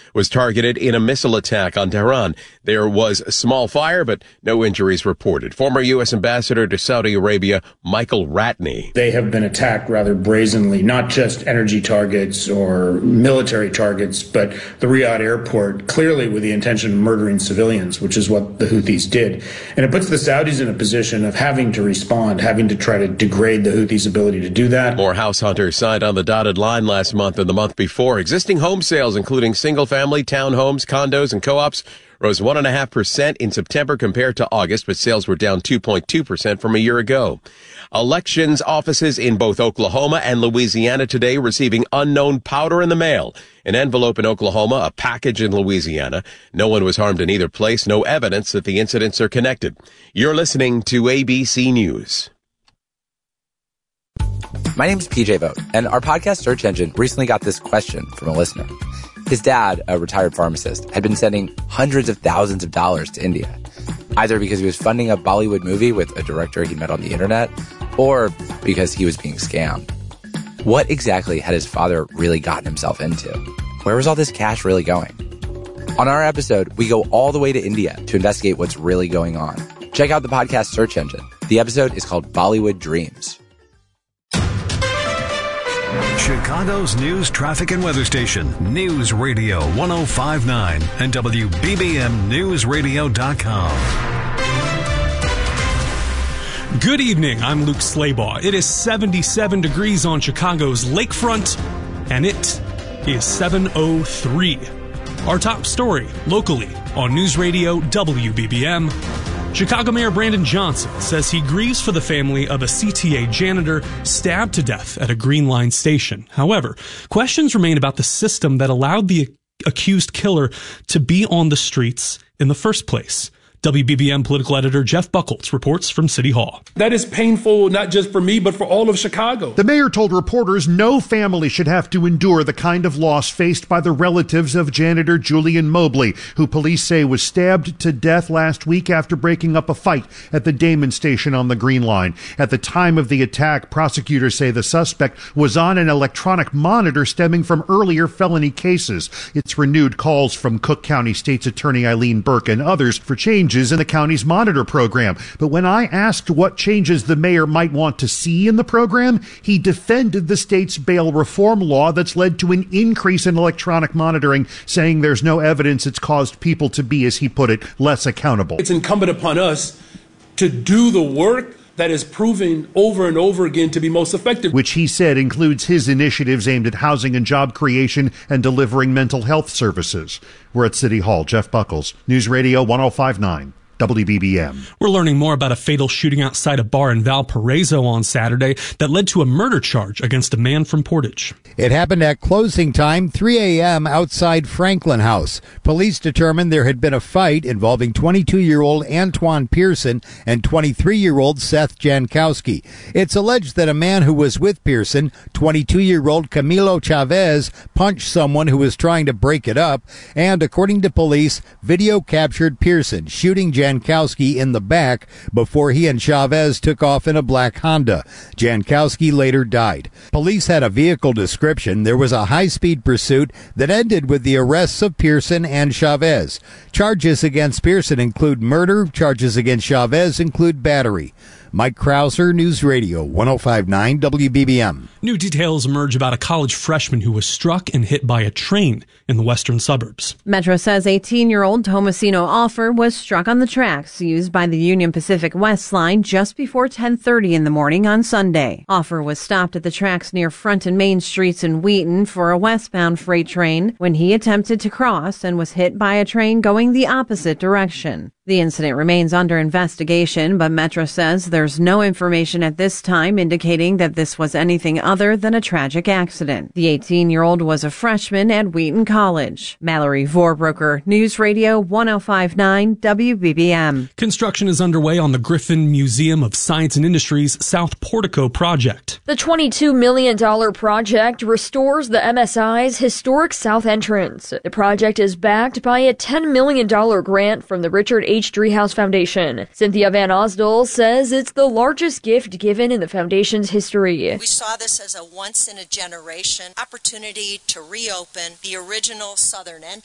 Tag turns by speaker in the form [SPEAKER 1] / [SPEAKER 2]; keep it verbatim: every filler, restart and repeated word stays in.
[SPEAKER 1] was targeted in a missile attack on Tehran. There was a small fire, but no injuries reported. Former U S Ambassador to Saudi Arabia, Michael Ratney.
[SPEAKER 2] They have been attacked rather brazenly, not just energy targets or military targets, but the Riyadh airport, clearly with the intention of murdering civilians, which is what the Houthis did. And it puts the Saudis in a position of having to respond, having to try to degrade the Houthis' ability to do that.
[SPEAKER 1] More house hunters signed on the dotted line last month and the month before. Existing home sales, including single-family, townhomes, condos, and co-ops, rose one point five percent in September compared to August, but sales were down two point two percent from a year ago. Elections offices in both Oklahoma and Louisiana today receiving unknown powder in the mail. An envelope in Oklahoma, a package in Louisiana. No one was harmed in either place. No evidence that the incidents are connected. You're listening to A B C News.
[SPEAKER 3] My name is P J Vogt, and our podcast search engine recently got this question from a listener. His dad, a retired pharmacist, had been sending hundreds of thousands of dollars to India, either because he was funding a Bollywood movie with a director he met on the internet, or because he was being scammed. What exactly had his father really gotten himself into? Where was all this cash really going? On our episode, we go all the way to India to investigate what's really going on. Check out the podcast search engine. The episode is called Bollywood Dreams.
[SPEAKER 4] Chicago's news, traffic, and weather station, News Radio one oh five point nine and W B B M News Radio dot com.
[SPEAKER 5] Good evening, I'm Luke Slaybaugh. It is seventy-seven degrees on Chicago's lakefront, and it is seven oh three. Our top story, locally, on News Radio W B B M. Chicago Mayor Brandon Johnson says he grieves for the family of a C T A janitor stabbed to death at a Green Line station. However, questions remain about the system that allowed the accused killer to be on the streets in the first place. W B B M political editor Jeff Buckles reports from City Hall.
[SPEAKER 6] That is painful, not just for me, but for all of Chicago.
[SPEAKER 7] The mayor told reporters no family should have to endure the kind of loss faced by the relatives of janitor Julian Mobley, who police say was stabbed to death last week after breaking up a fight at the Damon station on the Green Line. At the time of the attack, prosecutors say the suspect was on an electronic monitor stemming from earlier felony cases. It's renewed calls from Cook County State's Attorney Eileen Burke and others for change in the county's monitor program. But when I asked what changes the mayor might want to see in the program, he defended the state's bail reform law that's led to an increase in electronic monitoring, saying there's no evidence it's caused people to be, as he put it, less accountable.
[SPEAKER 6] It's incumbent upon us to do the work that is proven over and over again to be most effective.
[SPEAKER 7] Which he said includes his initiatives aimed at housing and job creation and delivering mental health services. We're at City Hall. Jeff Buckles, News Radio one oh five point nine. W B B M.
[SPEAKER 5] We're learning more about a fatal shooting outside a bar in Valparaiso on Saturday that led to a murder charge against a man from Portage.
[SPEAKER 8] It happened at closing time, three a.m. outside Franklin House. Police determined there had been a fight involving twenty-two-year-old Antoine Pearson and twenty-three-year-old Seth Jankowski. It's alleged that a man who was with Pearson, twenty-two-year-old Camilo Chavez, punched someone who was trying to break it up, and according to police, video captured Pearson shooting Jankowski Jankowski in the back before he and Chavez took off in a black Honda. Jankowski later died. Police had a vehicle description. There was a high-speed pursuit that ended with the arrests of Pearson and Chavez. Charges against Pearson include murder. Charges against Chavez include battery. Mike Krauser, News Radio one oh five point nine W B B M.
[SPEAKER 5] New details emerge about a college freshman who was struck and hit by a train in the western suburbs.
[SPEAKER 9] Metro says eighteen-year-old Tomasino Offer was struck on the tracks used by the Union Pacific West line just before ten thirty in the morning on Sunday. Offer was stopped at the tracks near Front and Main Streets in Wheaton for a westbound freight train when he attempted to cross and was hit by a train going the opposite direction. The incident remains under investigation, but Metro says there's no information at this time indicating that this was anything other than a tragic accident. The eighteen-year-old was a freshman at Wheaton College. Mallory Vorbroker, News Radio one oh five point nine W B B M.
[SPEAKER 5] Construction is underway on the Griffin Museum of Science and Industry's South Portico project.
[SPEAKER 10] The twenty-two million dollars project restores the M S I's historic south entrance. The project is backed by a ten million dollars grant from the Richard H. Driehaus Foundation. Cynthia Van Osdol says it's the largest gift given in the foundation's history.
[SPEAKER 11] We saw this as a once-in-a-generation opportunity to reopen the original southern entrance